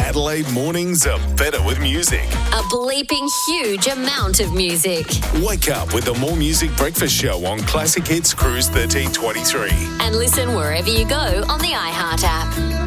Adelaide mornings are better with music. A bleeping huge amount of music. Wake up with the More Music Breakfast Show on Classic Hits Cruise 1323. And listen wherever you go on the iHeart app.